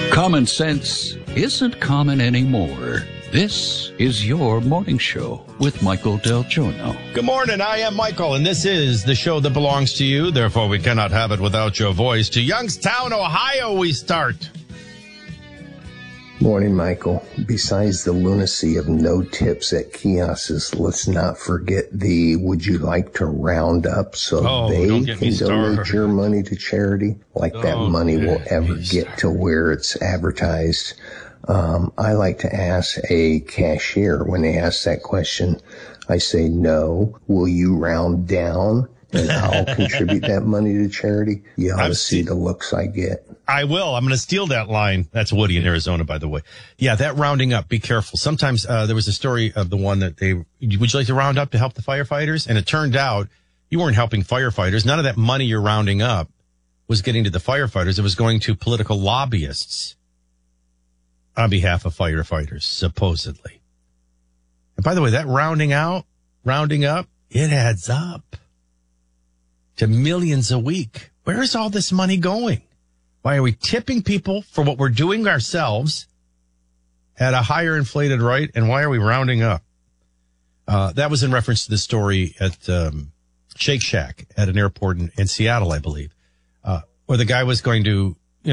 Common sense isn't common anymore. This is your morning show with Michael Del Giorno. Good morning. I am Michael, and this is the show that belongs to you. Therefore, we cannot have it without your voice. To Youngstown, Ohio, we start. Morning, Michael. Besides the lunacy of no tips at kiosks, let's not forget the would you like to round up so they can donate your money to charity? Like that money will ever get to where it's advertised. I like to ask a cashier when they ask that question, I say, no, will you round down and I'll contribute that money to charity? You ought to see the looks I get. I will. I'm going to steal that line. That's Woody in Arizona, by the way. Yeah, that rounding up, be careful. Sometimes there was a story of the one that would you like to round up to help the firefighters? And it turned out you weren't helping firefighters. None of that money you're rounding up was getting to the firefighters. It was going to political lobbyists on behalf of firefighters, supposedly. And by the way, that rounding up, it adds up to millions a week. Where is all this money going? Why are we tipping people for what we're doing ourselves at a higher inflated rate? And why are we rounding up? That was in reference to the story at Shake Shack at an airport in Seattle, I believe, where the guy was going to, do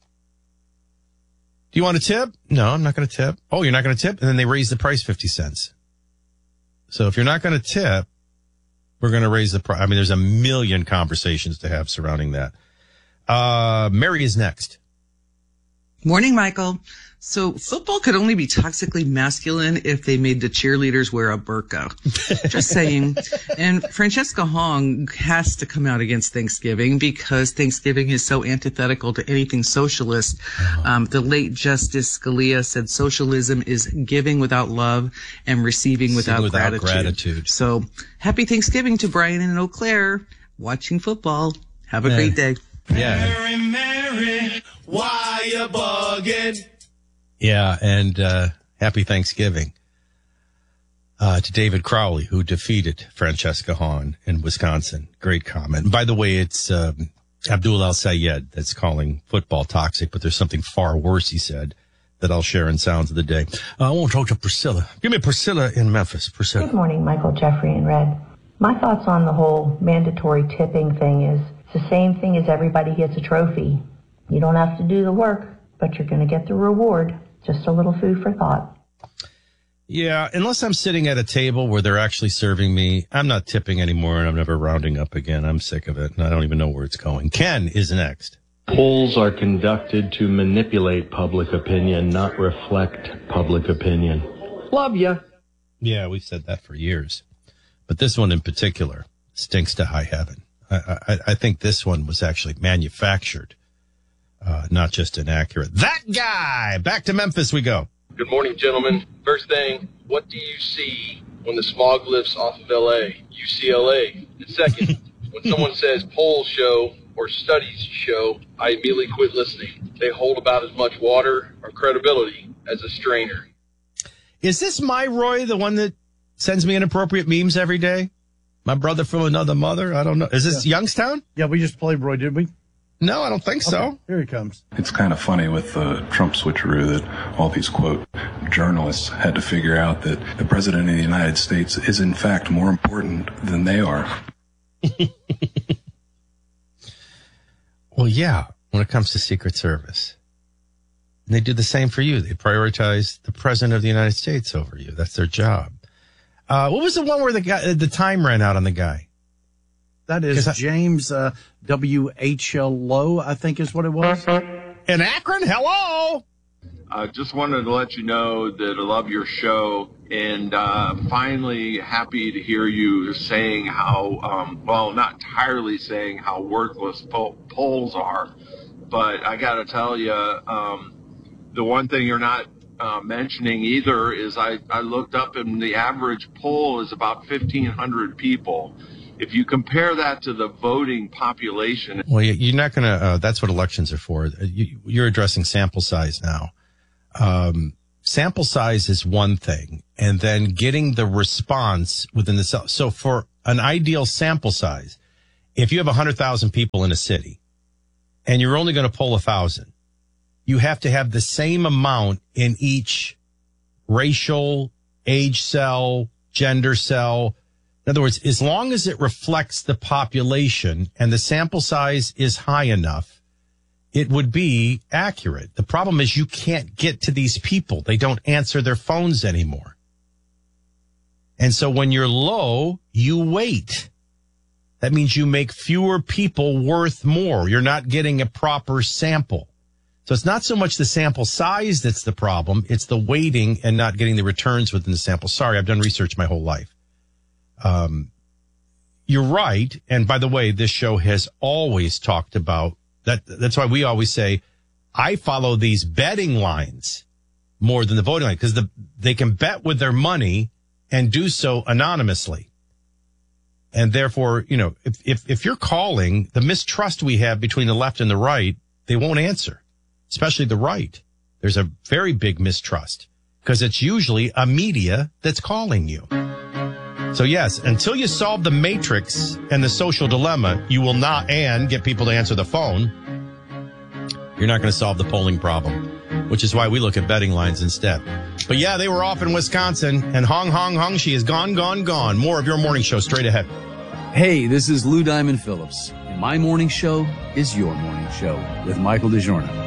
you want a tip? No, I'm not going to tip. Oh, you're not going to tip? And then they raise the price 50 cents. So if you're not going to tip, we're going to raise the price. I mean, there's a million conversations to have surrounding that. Mary is next. Morning, Michael. So football could only be toxically masculine if they made the cheerleaders wear a burqa. Just saying. And Francesca Hong has to come out against Thanksgiving because Thanksgiving is so antithetical to anything socialist. The late Justice Scalia said socialism is giving without love and receiving without gratitude. So happy Thanksgiving to Brian and Eau Claire watching football. Have a great day. Yeah. Mary, why you bugging? Yeah, and happy Thanksgiving to David Crowley, who defeated Francesca Hahn in Wisconsin. Great comment. And by the way, it's Abdul Al-Sayed that's calling football toxic, but there's something far worse, he said, that I'll share in Sounds of the Day. I want to talk to Priscilla. Give me Priscilla in Memphis. Priscilla. Good morning, Michael, Jeffrey, and Red. My thoughts on the whole mandatory tipping thing is it's the same thing as everybody gets a trophy. You don't have to do the work, but you're going to get the reward. Just a little food for thought. Yeah, unless I'm sitting at a table where they're actually serving me, I'm not tipping anymore, and I'm never rounding up again. I'm sick of it, and I don't even know where it's going. Ken is next. Polls are conducted to manipulate public opinion, not reflect public opinion. Love ya. Yeah, we've said that for years. But this one in particular stinks to high heaven. I think this one was actually manufactured, not just inaccurate. That guy! Back to Memphis we go. Good morning, gentlemen. First thing, what do you see when the smog lifts off of L.A.? UCLA. And second, when someone says polls show or studies show, I immediately quit listening. They hold about as much water or credibility as a strainer. Is this my Roy, the one that sends me inappropriate memes every day? My brother from another mother? I don't know. Is this Youngstown? Yeah, we just played Roy, did we? No, I don't think so. Here he comes. It's kind of funny with the Trump switcheroo that all these, quote, journalists had to figure out that the president of the United States is, in fact, more important than they are. Well, yeah, when it comes to Secret Service. They do the same for you. They prioritize the president of the United States over you. That's their job. What was the one where the time ran out on the guy? That is James W.H.L. Lowe, I think is what it was. In Akron? Hello! Just wanted to let you know that I love your show, and finally happy to hear you saying how, not entirely saying how worthless polls are, but I got to tell you, the one thing you're not mentioning either is I looked up, and the average poll is about 1,500 people. If you compare that to the voting population. Well, you're not going to, that's what elections are for. You're addressing sample size now. Sample size is one thing, and then getting the response within the, so for an ideal sample size, if you have 100,000 people in a city and you're only going to poll 1,000, you have to have the same amount in each racial, age cell, gender cell. In other words, as long as it reflects the population and the sample size is high enough, it would be accurate. The problem is you can't get to these people. They don't answer their phones anymore. And so when you're low, you wait. That means you make fewer people worth more. You're not getting a proper sample. So it's not so much the sample size that's the problem. It's the waiting and not getting the returns within the sample. Sorry, I've done research my whole life. You're right. And by the way, this show has always talked about that. That's why we always say, I follow these betting lines more than the voting line, because they can bet with their money and do so anonymously. And therefore, you know, if you're calling, the mistrust we have between the left and the right, they won't answer, especially the right. There's a very big mistrust because it's usually a media that's calling you. So yes, until you solve the matrix and the social dilemma, you will not, and get people to answer the phone, you're not going to solve the polling problem, which is why we look at betting lines instead. But yeah, they were off in Wisconsin, and Hong, she is gone. More of your morning show straight ahead. Hey, this is Lou Diamond Phillips, and my morning show is your morning show with Michael DeJorno.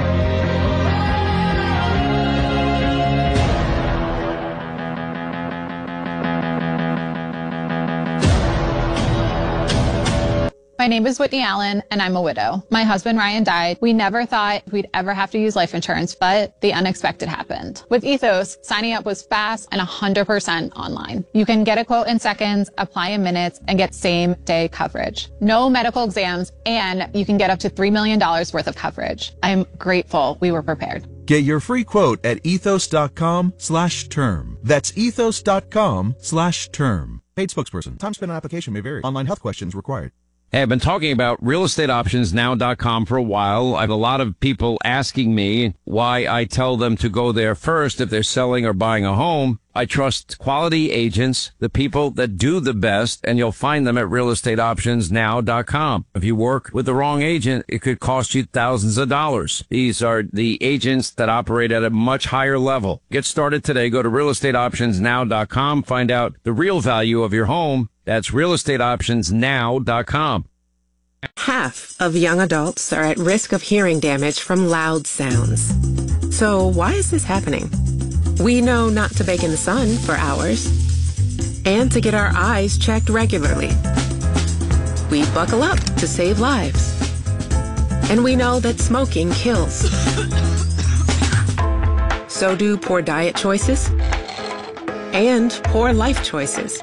My name is Whitney Allen, and I'm a widow. My husband, Ryan, died. We never thought we'd ever have to use life insurance, but the unexpected happened. With Ethos, signing up was fast and 100% online. You can get a quote in seconds, apply in minutes, and get same-day coverage. No medical exams, and you can get up to $3 million worth of coverage. I'm grateful we were prepared. Get your free quote at ethos.com/term. That's ethos.com/term. Paid spokesperson. Time spent on application may vary. Online health questions required. Hey, I've been talking about realestateoptionsnow.com for a while. I have a lot of people asking me why I tell them to go there first if they're selling or buying a home. I trust quality agents, the people that do the best, and you'll find them at realestateoptionsnow.com. If you work with the wrong agent, it could cost you thousands of dollars. These are the agents that operate at a much higher level. Get started today. Go to realestateoptionsnow.com. Find out the real value of your home. That's realestateoptionsnow.com. Half of young adults are at risk of hearing damage from loud sounds. So why is this happening? We know not to bake in the sun for hours and to get our eyes checked regularly. We buckle up to save lives. And we know that smoking kills. So do poor diet choices and poor life choices.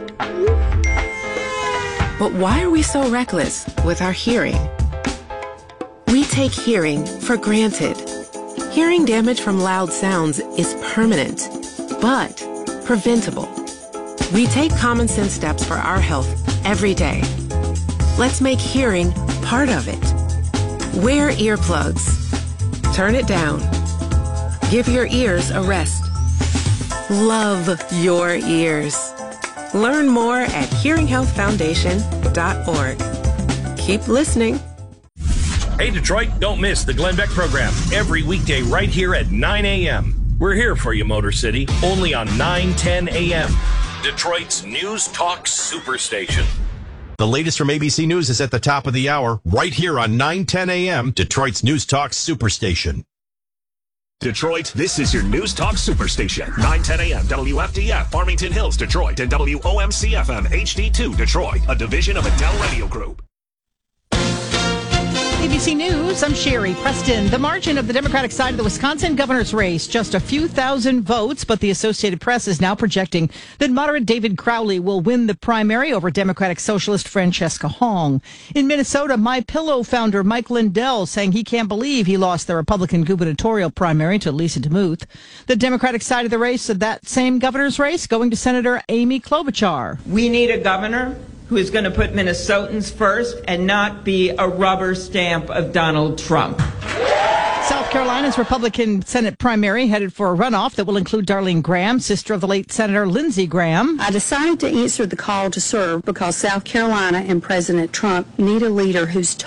But why are we so reckless with our hearing? We take hearing for granted. Hearing damage from loud sounds is permanent, but preventable. We take common sense steps for our health every day. Let's make hearing part of it. Wear earplugs. Turn it down. Give your ears a rest. Love your ears. Learn more at hearinghealthfoundation.org. Keep listening. Hey, Detroit, don't miss the Glenn Beck program every weekday right here at 9 a.m. We're here for you, Motor City, only on 9:10 a.m. Detroit's News Talk Superstation. The latest from ABC News is at the top of the hour, right here on 9:10 a.m. Detroit's News Talk Superstation. Detroit, this is your News Talk Superstation. 9:10 a.m. WFDF, Farmington Hills, Detroit, and WOMC-FM HD2, Detroit, a division of Adele Radio Group. ABC News, I'm Sherry Preston. The margin of the Democratic side of the Wisconsin governor's race, just a few thousand votes, but the Associated Press is now projecting that moderate David Crowley will win the primary over Democratic Socialist Francesca Hong. In Minnesota, MyPillow founder Mike Lindell saying he can't believe he lost the Republican gubernatorial primary to Lisa DeMuth. The Democratic side of the race of that same governor's race going to Senator Amy Klobuchar. We need a governor who is going to put Minnesotans first and not be a rubber stamp of Donald Trump. South Carolina's Republican Senate primary headed for a runoff that will include Darlene Graham, sister of the late Senator Lindsey Graham. I decided to answer the call to serve because South Carolina and President Trump need a leader who's